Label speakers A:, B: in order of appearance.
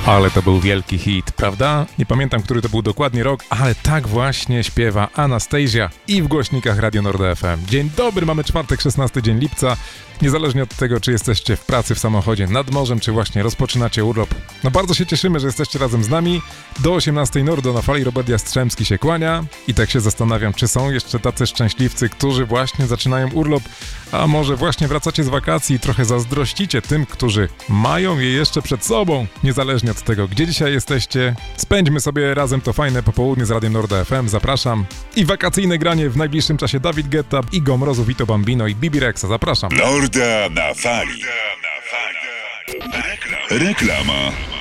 A: Ale to był wielki hit, prawda? Nie pamiętam, który to był dokładnie rok, ale tak właśnie śpiewa Anastasia i w głośnikach Radio Nord FM. Dzień dobry, mamy czwartek, 16 dzień lipca. Niezależnie od tego, czy jesteście w pracy, w samochodzie, nad morzem, czy właśnie rozpoczynacie urlop. No bardzo się cieszymy, że jesteście razem z nami. Do 18 Nordo na fali Robert Jastrzębski się kłania. I tak się zastanawiam, czy są jeszcze tacy szczęśliwcy, którzy właśnie zaczynają urlop, a może właśnie wracacie z wakacji i trochę zazdrościcie tym, którzy mają je jeszcze przed sobą. Niezależnie od tego, gdzie dzisiaj jesteście, spędźmy sobie razem to fajne popołudnie z Radiem Norda FM. Zapraszam. I wakacyjne granie w najbliższym czasie Dawid Guetta, Igo Mrozu, Vito Bambino i Bibi Rexa. Zapraszam.
B: Norda na fali. Reklama.